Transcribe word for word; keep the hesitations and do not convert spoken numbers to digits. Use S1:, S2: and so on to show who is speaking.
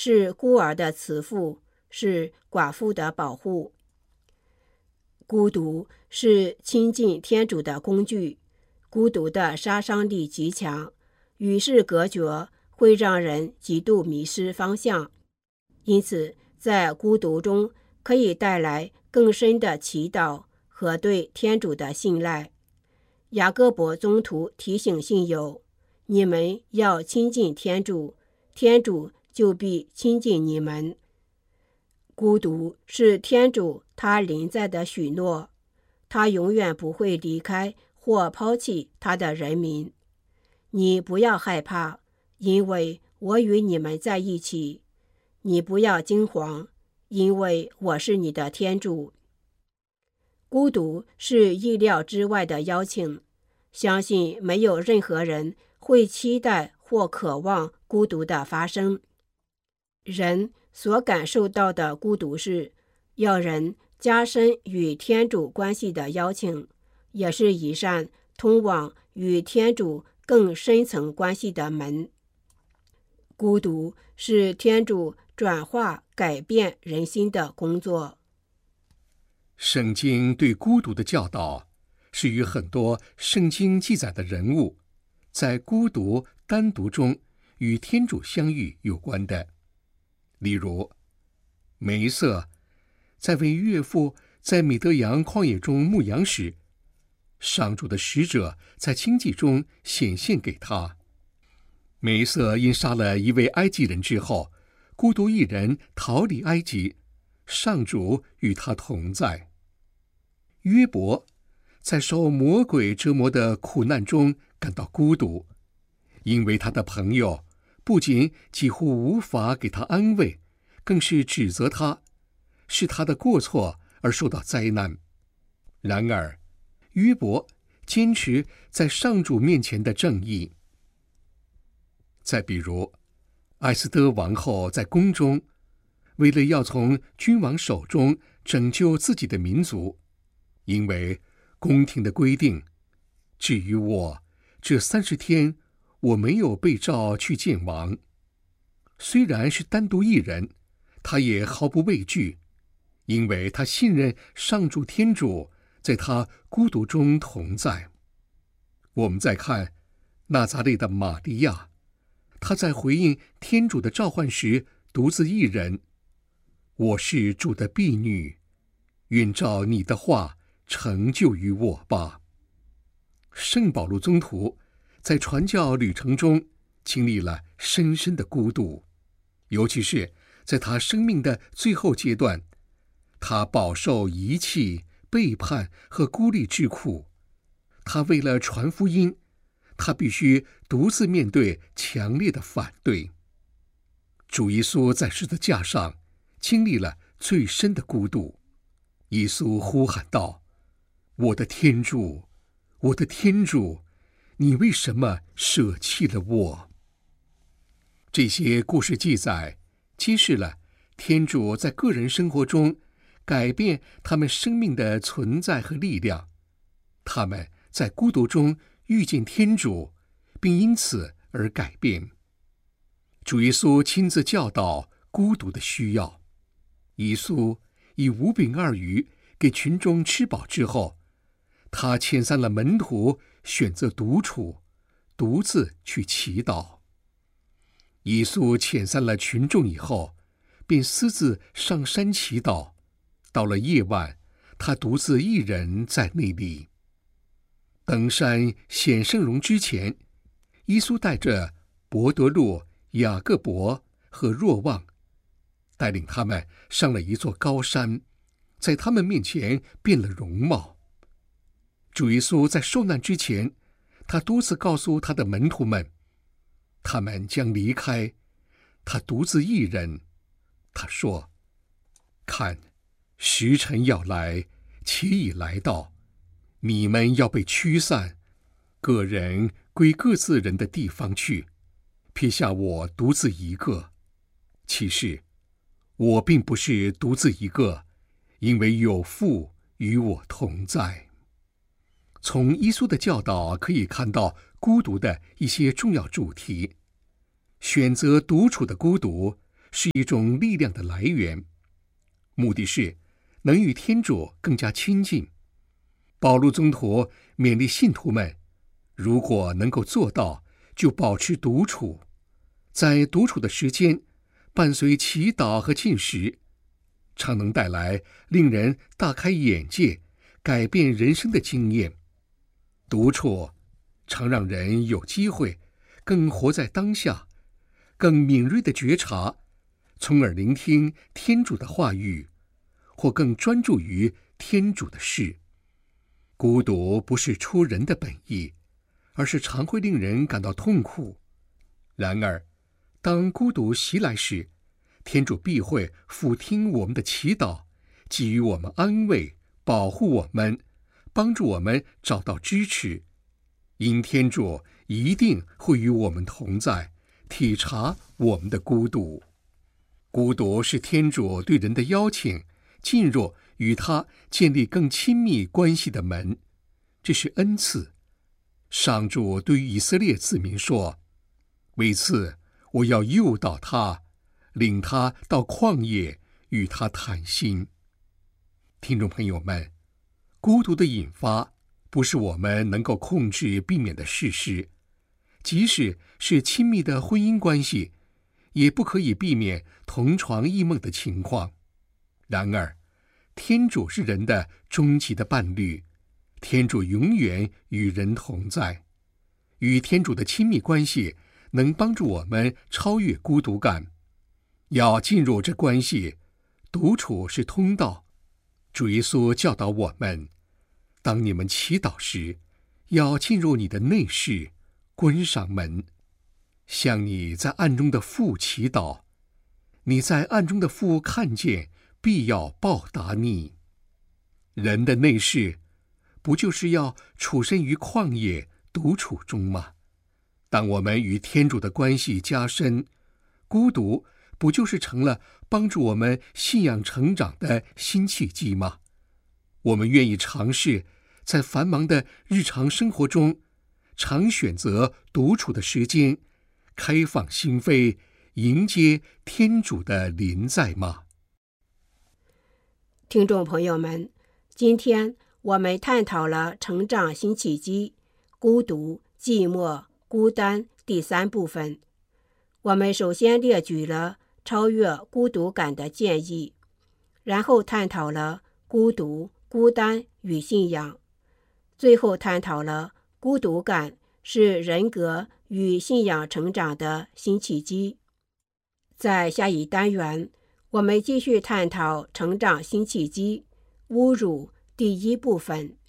S1: 是孤儿的慈父，是寡妇的保护。孤独是亲近天主的工具，孤独的杀伤力极强，与世隔绝会让人极度迷失方向。因此，在孤独中可以带来更深的祈祷和对天主的信赖。雅各伯宗徒提醒信友，你们要亲近天主，天主就必亲近你们。孤独是天主他临在的许诺，他永远不会离开或抛弃他的人民。你不要害怕，因为我与你们在一起。你不要惊慌，因为我是你的天主。孤独是意料之外的邀请，相信没有任何人会期待或渴望孤独的发生。人所感受到的孤独是要人加深与天主关系的邀请，也是一扇通往与天主更深层关系的门。孤独是天主转化改变人心的工作。
S2: 圣经对孤独的教导是与很多圣经记载的人物在孤独单独中与天主相遇有关的。例如，梅瑟在为岳父在米德扬旷野中牧羊时，上主的使者在清寂中显现给他。梅瑟因杀了一位埃及人之后，孤独一人逃离埃及，上主与他同在。约伯在受魔鬼折磨的苦难中感到孤独，因为他的朋友不仅几乎无法给他安慰，更是指责他，是他的过错而受到灾难。然而，约伯坚持在上主面前的正义。再比如，艾斯德王后在宫中，为了要从君王手中拯救自己的民族，因为宫廷的规定，至于我，这三十天我没有被召去见王。虽然是单独一人，他也毫不畏惧，因为他信任上主天主在他孤独中同在。我们再看纳匝肋的玛利亚，她在回应天主的召唤时，独自一人，我是主的婢女，愿照你的话成就于我吧。圣保禄宗徒在传教旅程中经历了深深的孤独，尤其是在他生命的最后阶段，他饱受遗弃、背叛和孤立之苦。他为了传福音，他必须独自面对强烈的反对。主耶稣在十字架上经历了最深的孤独，耶稣呼喊道：我的天主，我的天主，你为什么舍弃了我？这些故事记载揭示了天主在个人生活中改变他们生命的存在和力量。他们在孤独中遇见天主，并因此而改变。主耶稣亲自教导孤独的需要。耶稣以五饼二鱼给群众吃饱之后，他遣散了门徒，选择独处，独自去祈祷。耶稣遣散了群众以后，便私自上山祈祷。到了夜晚，他独自一人在那里。登山显圣容之前，耶稣带着伯多禄、雅各伯和若望，带领他们上了一座高山，在他们面前变了容貌。主耶稣在受难之前，他多次告诉他的门徒们，他们将离开，他独自一人。他说：看，时辰要来，且已来到，你们要被驱散，个人归各自人的地方去，撇下我独自一个。其实我并不是独自一个，因为有父与我同在。从耶稣的教导可以看到孤独的一些重要主题。选择独处的孤独是一种力量的来源，目的是能与天主更加亲近。保禄宗徒勉励信徒们，如果能够做到，就保持独处，在独处的时间伴随祈祷和进食，常能带来令人大开眼界、改变人生的经验。独处常让人有机会更活在当下，更敏锐地觉察，从而聆听天主的话语，或更专注于天主的事。孤独不是出人的本意，而是常会令人感到痛苦。然而，当孤独袭来时，天主必会俯听我们的祈祷，给予我们安慰，保护我们，帮助我们找到支持。因天主一定会与我们同在，体察我们的孤独。孤独是天主对人的邀请，进入与他建立更亲密关系的门，这是恩赐。上主对于以色列子民说：“为此，我要诱导他，领他到旷野，与他谈心。”听众朋友们，孤独的引发不是我们能够控制避免的事实，即使是亲密的婚姻关系，也不可以避免同床异梦的情况。然而，天主是人的终极的伴侣，天主永远与人同在。与天主的亲密关系能帮助我们超越孤独感。要进入这关系，独处是通道。主耶稣教导我们，当你们祈祷时，要进入你的内室，关上门，向你在暗中的父祈祷。你在暗中的父看见，必要报答你。人的内室，不就是要处身于旷野独处中吗？当我们与天主的关系加深，孤独不就是成了帮助我们信仰成长的新契机吗？我们愿意尝试在繁忙的日常生活中，常选择独处的时间，开放心扉，迎接天主的临在吗？
S1: 听众朋友们，今天我们探讨了成长新契机、孤独、寂寞、孤单第三部分。我们首先列举了超越孤独感的建议，然后探讨了孤独、孤单与信仰，最后探讨了孤独感是人格与信仰成长的新契机。在下一单元，我们继续探讨成长新契机，侮辱第一部分。